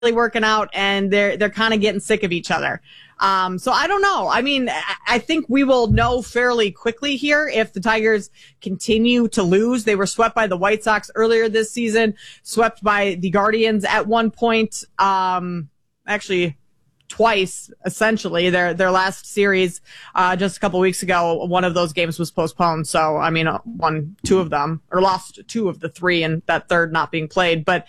working out, and they're kind of getting sick of each other. So I don't know. I mean, I think we will know fairly quickly here if the Tigers continue to lose. They were swept by the White Sox earlier this season, swept by the Guardians at one point, actually twice, essentially. Their last series, just a couple weeks ago, one of those games was postponed. So, I mean, won two of them, or lost two of the three, and that third not being played. But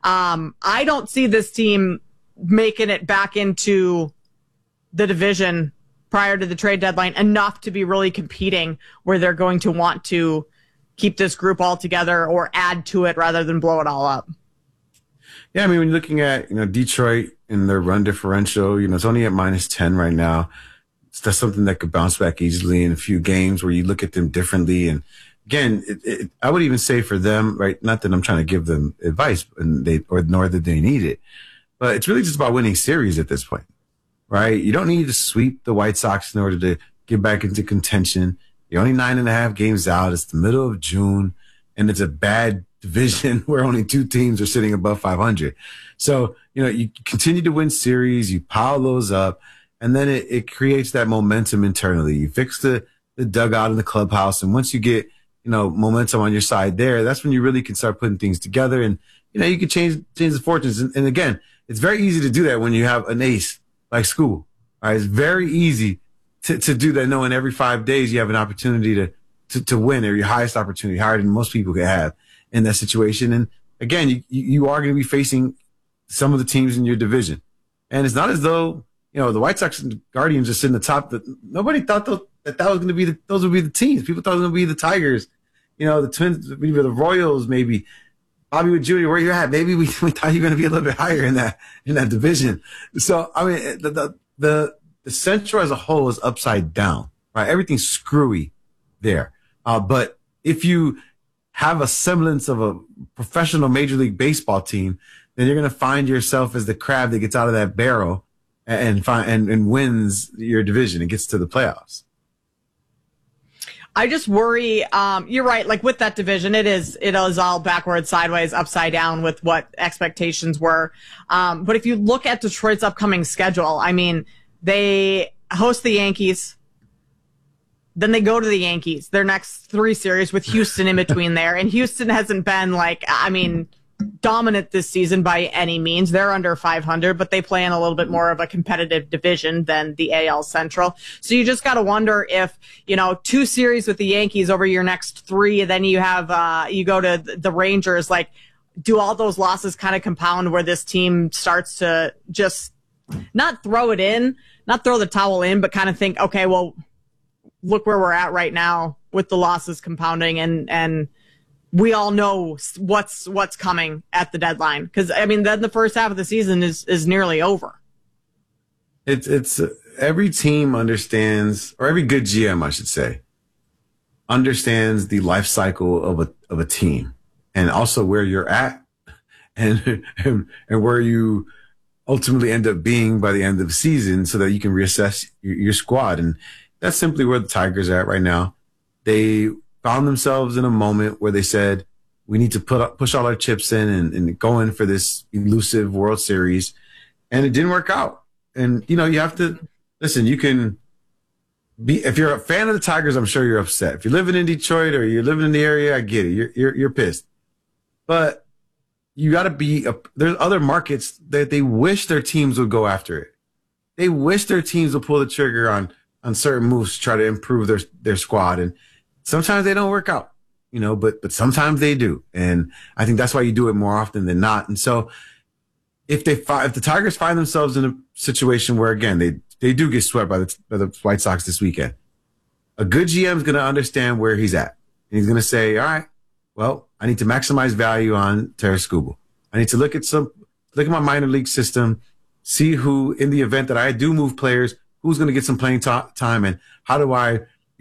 I don't see this team making it back into the division prior to the trade deadline enough to be really competing where they're going to want to keep this group all together or add to it rather than blow it all up. Yeah, I mean, when you're looking at, Detroit and their run differential, it's only at -10 right now. That's something that could bounce back easily in a few games where you look at them differently. And again, I would even say for them, right, not that I'm trying to give them advice nor that they need it, but it's really just about winning series at this point. Right? You don't need to sweep the White Sox in order to get back into contention. You're only 9.5 games out. It's the middle of June, and it's a bad division where only two teams are sitting above 500. So, you continue to win series, you pile those up, and then it creates that momentum internally. You fix the dugout in the clubhouse, and once you get, momentum on your side there, that's when you really can start putting things together, and, you can change the fortunes. And again, it's very easy to do that when you have an ace like school. All right, it's very easy to do that, knowing every 5 days you have an opportunity to win, or your highest opportunity, higher than most people could have in that situation. And again, you are going to be facing some of the teams in your division. And it's not as though, the White Sox and Guardians are sitting at the top. That nobody thought that was going to be those would be the teams. People thought it was going to be the Tigers, the Twins, maybe the Royals, maybe Bobby with Junior, where you're at. Maybe we thought you were going to be a little bit higher in that division. So, I mean, the Central as a whole is upside down, right? Everything's screwy there. But if you have a semblance of a professional Major League Baseball team, then you're going to find yourself as the crab that gets out of that barrel and wins your division and gets to the playoffs. I just worry, you're right, like with that division, it is all backwards, sideways, upside down with what expectations were. But if you look at Detroit's upcoming schedule, I mean, they host the Yankees, then they go to the Yankees, their next three series with Houston in between there. And Houston hasn't been dominant this season by any means. They're under 500, but they play in a little bit more of a competitive division than the AL Central. So you just got to wonder if, two series with the Yankees over your next three, and then you have, you go to the Rangers, do all those losses kind of compound where this team starts to just not throw the towel in, but kind of think, okay, well, look where we're at right now with the losses compounding, and we all know what's coming at the deadline. Because, I mean, then the first half of the season is nearly over. It's every team understands, or every good GM, I should say, understands the life cycle of a team, and also where you're at and where you ultimately end up being by the end of the season, so that you can reassess your squad. And that's simply where the Tigers are at right now. They found themselves in a moment where they said, we need to push all our chips in and go in for this elusive World Series. And it didn't work out. And, you have to listen, you can be, if you're a fan of the Tigers, I'm sure you're upset. If you're living in Detroit or you're living in the area, I get it. You're pissed. But you got to be, there's other markets that they wish their teams would go after it. They wish their teams would pull the trigger on certain moves to try to improve their squad. And sometimes they don't work out, but sometimes they do. And I think that's why you do it more often than not. And so if the Tigers find themselves in a situation where, again, they do get swept by the White Sox this weekend, a good GM is going to understand where he's at. And he's going to say, all right, well, I need to maximize value on Tarik Skubal. I need to look at my minor league system, see who, in the event that I do move players, who's going to get some playing time, and how do I,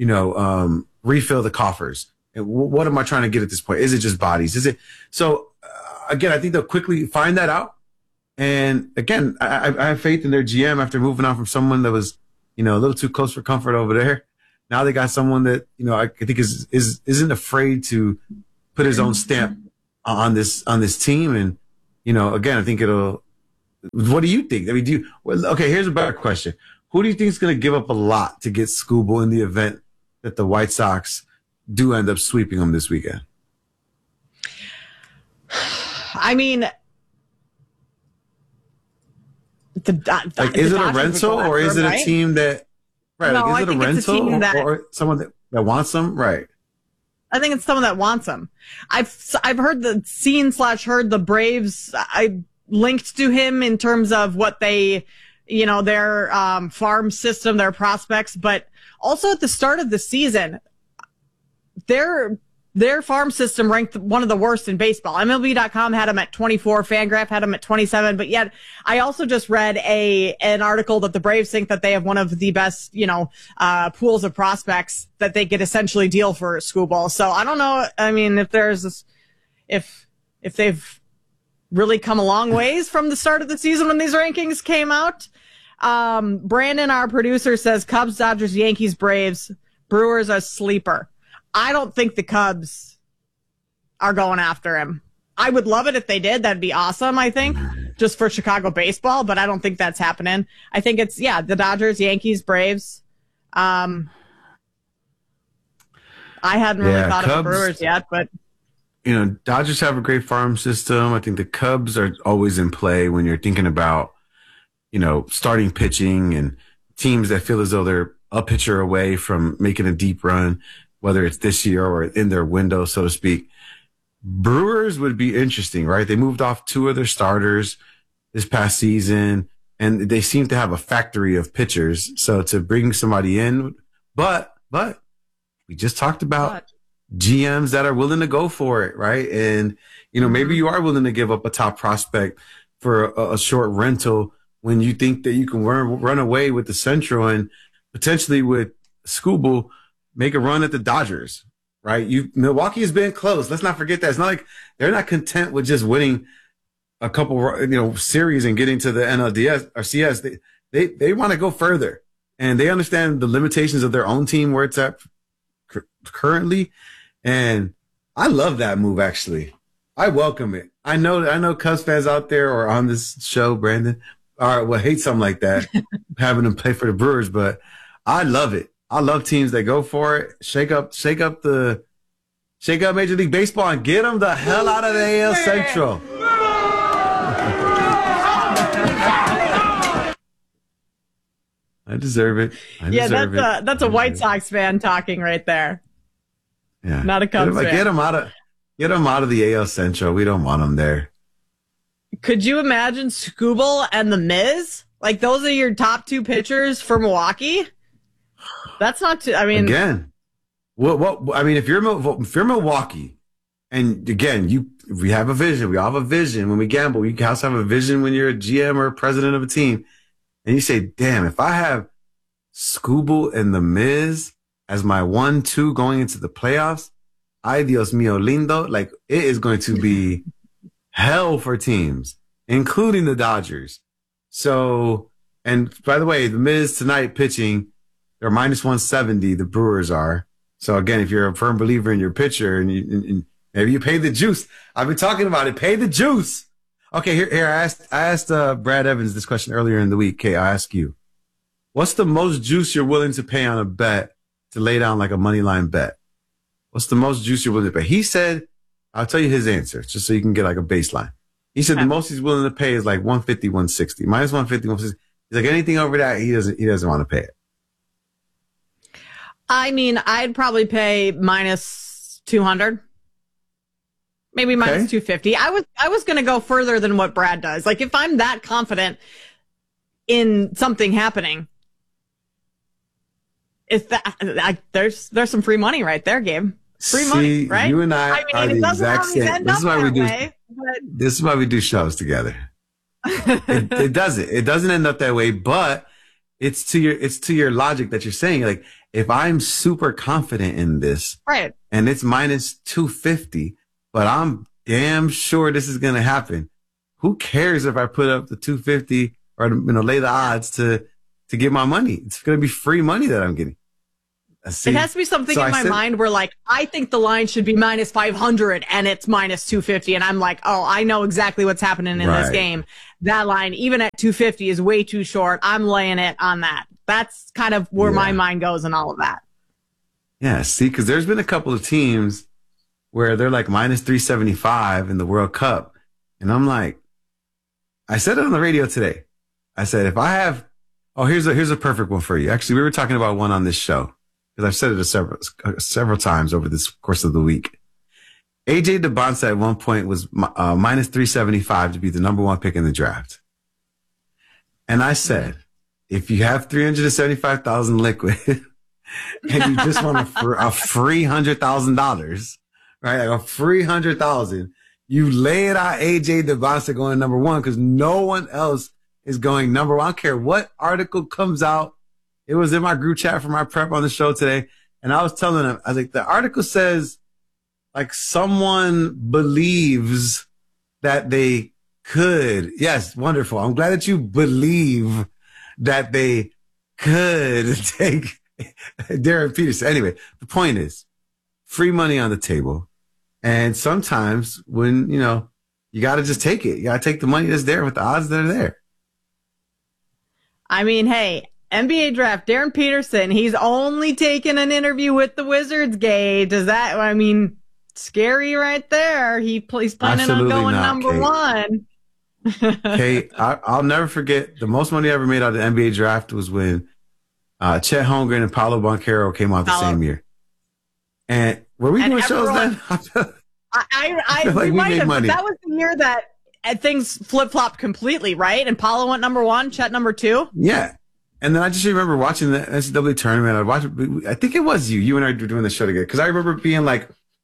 refill the coffers? And what am I trying to get at this point? Is it just bodies? Is it? So, again, I think they'll quickly find that out. And again, I have faith in their GM after moving on from someone that was, a little too close for comfort over there. Now they got someone that, I think isn't afraid to put his own stamp on this team. And, again, I think it'll What do you think? I mean, okay, here's a better question. Who do you think is going to give up a lot to get Skubal in the event that the White Sox do end up sweeping them this weekend? I mean, is it a rental or is it a team that, right? No, is it a rental or someone that wants them? Right. I think it's someone that wants them. I've heard heard the Braves. I linked to him in terms of what they, their farm system, their prospects, but also at the start of the season, their farm system ranked one of the worst in baseball. MLB.com had him at 24. Fangraph had him at 27. But yet, I also just read an article that the Braves think that they have one of the best, pools of prospects that they could essentially deal for Skubal. So I don't know. I mean, if they've really come a long ways from the start of the season when these rankings came out. Brandon, our producer, says Cubs, Dodgers, Yankees, Braves, Brewers a sleeper. I don't think the Cubs are going after him. I would love it if they did. That'd be awesome, I think, just for Chicago baseball, but I don't think that's happening. I think it's, the Dodgers, Yankees, Braves. I hadn't really thought Cubs, of the Brewers yet, but. Dodgers have a great farm system. I think the Cubs are always in play when you're thinking about, starting pitching and teams that feel as though they're a pitcher away from making a deep run, whether it's this year or in their window, so to speak. Brewers would be interesting, right? They moved off 2 of their starters this past season, and they seem to have a factory of pitchers. So to bring somebody in, but we just talked about GMs that are willing to go for it, right? And, maybe you are willing to give up a top prospect for a short rental when you think that you can run away with the Central and potentially with Skubal make a run at the Dodgers, right? Milwaukee has been close. Let's not forget that. It's not like they're not content with just winning a couple, series and getting to the NLDS or CS. They want to go further, and they understand the limitations of their own team where it's at currently. And I love that move. Actually, I welcome it. I know Cubs fans out there or on this show, Brandon, hate something like that, having them play for the Brewers, but I love it. I love teams that go for it, shake up Major League Baseball and get them the hell out of the AL Central. I deserve it. That's a White Sox fan talking right there. Yeah, not a Cubs fan. Get them out of the AL Central. We don't want them there. Could you imagine Skubal and the Miz? Like, those are your top 2 pitchers for Milwaukee. That's not too, again, if you're Milwaukee, and again, we have a vision. We all have a vision when we gamble. You also have a vision when you're a GM or a president of a team. And you say, damn, if I have Skubal and the Miz as my 1-2 going into the playoffs, ay Dios mío lindo, like, it is going to be hell for teams, including the Dodgers. So, and by the way, the Miz tonight pitching, they're minus 170, the Brewers are. So again, if you're a firm believer in your pitcher and maybe you pay the juice. I've been talking about it. Pay the juice. Okay, here I asked Brad Evans this question earlier in the week. Kay, I ask you, what's the most juice you're willing to pay on a bet to lay down like a money line bet? What's the most juice you're willing to pay? He said, I'll tell you his answer just so you can get like a baseline. He said the most he's willing to pay is like 150, 160, minus 150, 160. He's like, anything over that, he doesn't want to pay it. I mean, I'd probably pay minus 200. Maybe minus 250. I was going to go further than what Brad does. Like, if I'm that confident in something happening, there's some free money right there, Gabe. Free money, right? You and I are the exact same. This is why we do shows together. It doesn't end up that way, but it's to your logic that you're saying. Like, if I'm super confident in this, right, and it's minus 250, but I'm damn sure this is going to happen. Who cares if I put up the 250 or lay the odds to get my money? It's going to be free money that I'm getting. It has to be something in my mind where, like, I think the line should be minus 500 and it's minus 250. And I'm like, oh, I know exactly what's happening in this game. that line, even at 250, is way too short. I'm laying it on that. That's kind of where my mind goes and all of that. Yeah, see, because there's been a couple of teams where they're like minus 375 in the World Cup. And I'm like, I said it on the radio today. I said, if I have, here's a perfect one for you. Actually, we were talking about one on this show because I've said it several times over this course of the week. AJ DeBonsa at one point was minus 375 to be the number one pick in the draft. And I said, if you have 375,000 liquid and you just want a free $100,000, right? Like a free $100,000, you lay it out AJ DeBonsa going number one because no one else is going number one. I don't care what article comes out. It was in my group chat for my prep on the show today. And I was telling them, I was like, the article says like someone believes that they could. Yes, wonderful. I'm glad that you believe that they could take Darren Peterson. Anyway, the point is free money on the table. And sometimes when, you got to just take it. You got to take the money that's there with the odds that are there. I mean, hey, NBA draft, Darren Peterson, he's only taken an interview with the Wizards, Gay. Does that, scary right there. He's planning Absolutely on going not, number Kate. One. Kate, I'll never forget the most money I ever made out of the NBA draft was when Chet Holmgren and Paolo Banchero came out the same year. And were we doing shows then? I feel like we might made have, money. That was the year that things flip-flopped completely, right? And Paolo went number one, Chet number two. Yeah. And then I just remember watching the NCAA tournament. I think it was you and I were doing the show together. Cause I remember being like,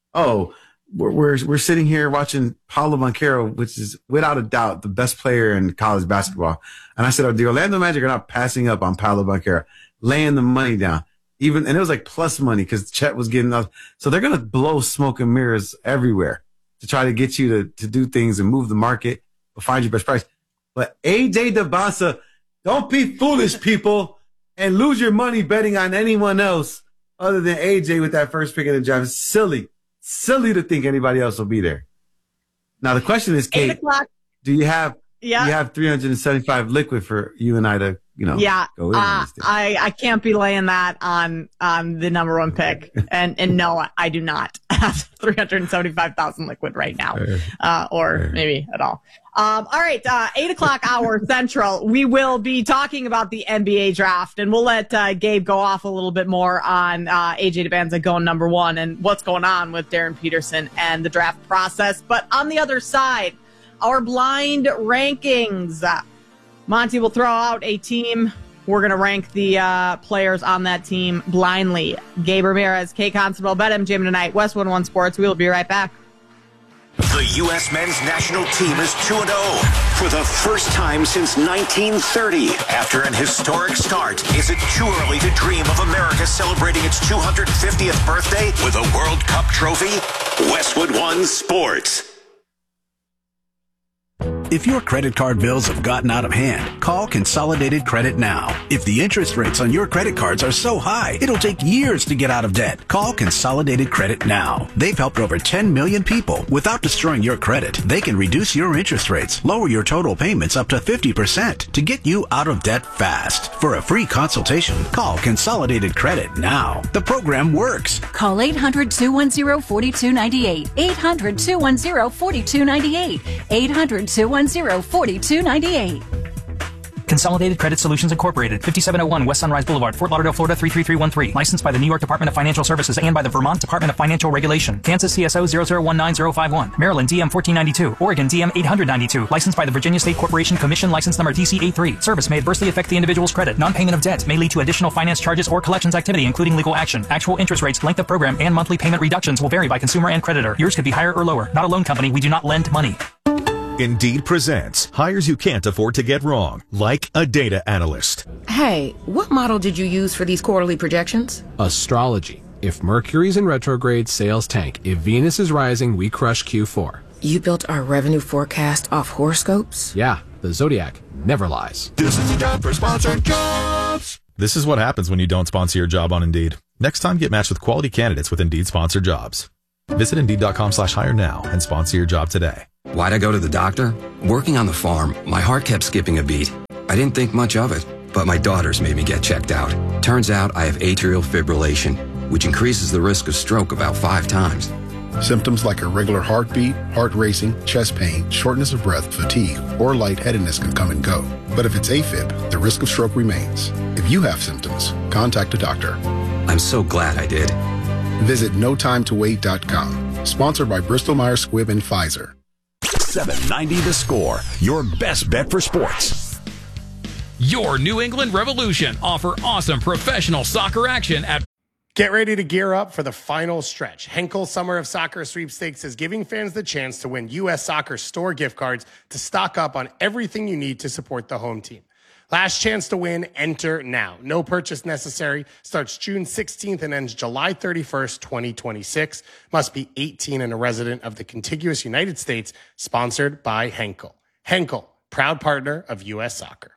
we're sitting here watching Paolo Banchero, which is without a doubt the best player in college basketball. And I said, the Orlando Magic are not passing up on Paolo Banchero, laying the money down. And it was like plus money because Chet was getting up. So they're going to blow smoke and mirrors everywhere to try to get you to do things and move the market or find your best price. But AJ DeBonsa, don't be foolish, people, and lose your money betting on anyone else other than AJ with that first pick in the draft. It's silly to think anybody else will be there. Now the question is, Kate, do you have 375 liquid for you and I to go in on this thing? I can't be laying that on the number one pick, and no, I do not have 375,000 liquid right now, maybe at all. All right, 8:00 hour Central. We will be talking about the NBA draft, and we'll let Gabe go off a little bit more on AJ DeBonsa going number one and what's going on with Darren Peterson and the draft process. But on the other side, our blind rankings. Monty will throw out a team. We're going to rank the players on that team blindly. Gabe Ramirez, Kate Constable, BetMGM tonight, Westwood One Sports. We will be right back. The U.S. men's national team is 2-0 for the first time since 1930. After an historic start, is it too early to dream of America celebrating its 250th birthday with a World Cup trophy? Westwood One Sports. If your credit card bills have gotten out of hand, call Consolidated Credit now. If the interest rates on your credit cards are so high, it'll take years to get out of debt. Call Consolidated Credit now. They've helped over 10 million people without destroying your credit. They can reduce your interest rates, lower your total payments up to 50% to get you out of debt fast. For a free consultation, call Consolidated Credit now. The program works. Call 800-210-4298. 800-210-4298. 800-210-4298. Consolidated Credit Solutions Incorporated, 5701 West Sunrise Boulevard, Fort Lauderdale, Florida 33313. Licensed by the New York Department of Financial Services and by the Vermont Department of Financial Regulation. Kansas CSO 0019051. Maryland DM 1492. Oregon DM 892. Licensed by the Virginia State Corporation Commission, license number DC83. Service may adversely affect the individual's credit. Non-payment of debt may lead to additional finance charges or collections activity, including legal action. Actual interest rates, length of program, and monthly payment reductions will vary by consumer and creditor. Yours could be higher or lower. Not a loan company. We do not lend money. Indeed presents hires you can't afford to get wrong, like a data analyst. Hey, what model did you use for these quarterly projections? Astrology. If Mercury's in retrograde, sales tank. If Venus is rising, we crush Q4. You built our revenue forecast off horoscopes? Yeah, the Zodiac never lies. This is the job for sponsored jobs. This is what happens when you don't sponsor your job on Indeed. Next time, get matched with quality candidates with Indeed sponsored jobs. Visit Indeed.com/hire now and sponsor your job today. Why'd I go to the doctor? Working on the farm, my heart kept skipping a beat. I didn't think much of it, but my daughters made me get checked out. Turns out I have atrial fibrillation, which increases the risk of stroke about 5 times. Symptoms like irregular heartbeat, heart racing, chest pain, shortness of breath, fatigue, or lightheadedness can come and go. But if it's AFib, the risk of stroke remains. If you have symptoms, contact a doctor. I'm so glad I did. Visit notimetowait.com. Sponsored by Bristol-Myers Squibb and Pfizer. 790 The Score, your best bet for sports. Your New England Revolution offer awesome professional soccer action at... Get ready to gear up for the final stretch. Henkel Summer of Soccer Sweepstakes is giving fans the chance to win U.S. Soccer store gift cards to stock up on everything you need to support the home team. Last chance to win, enter now. No purchase necessary. Starts June 16th and ends July 31st, 2026. Must be 18 and a resident of the contiguous United States. Sponsored by Henkel. Henkel, proud partner of U.S. Soccer.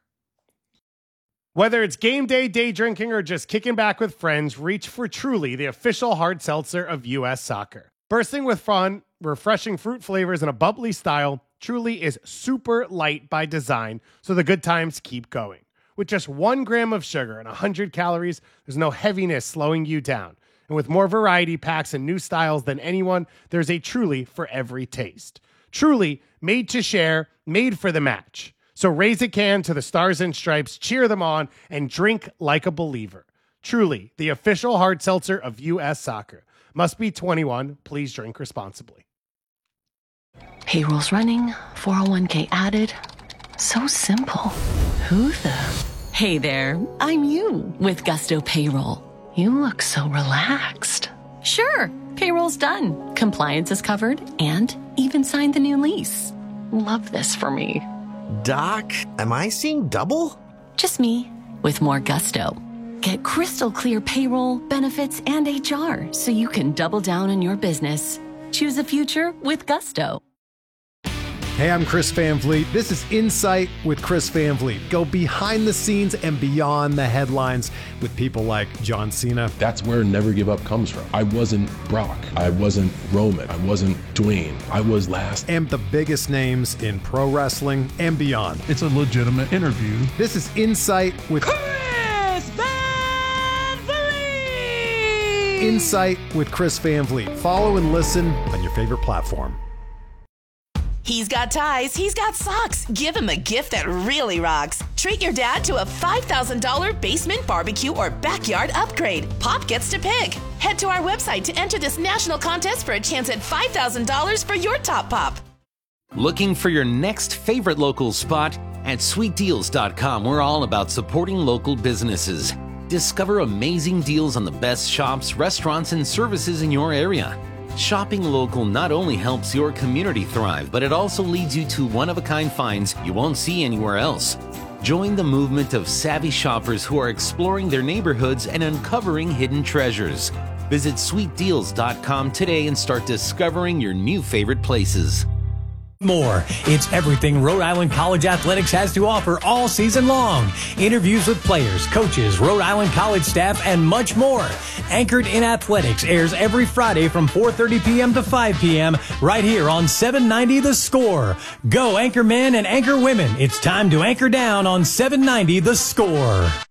Whether it's game day, day drinking, or just kicking back with friends, reach for Truly, the official hard seltzer of U.S. Soccer. Bursting with fun, refreshing fruit flavors, and a bubbly style, Truly is super light by design, so the good times keep going. With just 1 gram of sugar and 100 calories, there's no heaviness slowing you down. And with more variety packs and new styles than anyone, there's a Truly for every taste. Truly, made to share, made for the match. So raise a can to the Stars and Stripes, cheer them on, and drink like a believer. Truly, the official hard seltzer of U.S. Soccer. Must be 21. Please drink responsibly. Payroll's running, 401k added. So simple. Who the? Hey there, I'm you with Gusto Payroll. You look so relaxed. Sure, payroll's done. Compliance is covered and even signed the new lease. Love this for me. Doc, am I seeing double? Just me with more gusto. Get crystal clear payroll, benefits, and HR so you can double down on your business. Choose a future with Gusto. Hey, I'm Chris Van Vliet. This is Insight with Chris Van Vliet. Go behind the scenes and beyond the headlines with people like John Cena. That's where Never Give Up comes from. I wasn't Brock. I wasn't Roman. I wasn't Dwayne. I was last. And the biggest names in pro wrestling and beyond. It's a legitimate interview. This is Insight with Chris Van Vliet. Insight with Chris Van Vliet. Follow and listen on your favorite platform. He's got ties, he's got socks. Give him a gift that really rocks. Treat your dad to a $5,000 basement barbecue or backyard upgrade. Pop gets to pick. Head to our website to enter this national contest for a chance at $5,000 for your top pop. Looking for your next favorite local spot? At sweetdeals.com, we're all about supporting local businesses. Discover amazing deals on the best shops, restaurants, and services in your area. Shopping local not only helps your community thrive, but it also leads you to one-of-a-kind finds you won't see anywhere else. Join the movement of savvy shoppers who are exploring their neighborhoods and uncovering hidden treasures. Visit sweetdeals.com today and start discovering your new favorite places. More. It's everything Rhode Island College Athletics has to offer all season long. Interviews with players, coaches, Rhode Island College staff, and much more. Anchored in Athletics airs every Friday from 4:30 p.m. to 5 p.m. right here on 790 The Score. Go anchor men and anchor women. It's time to anchor down on 790 The Score.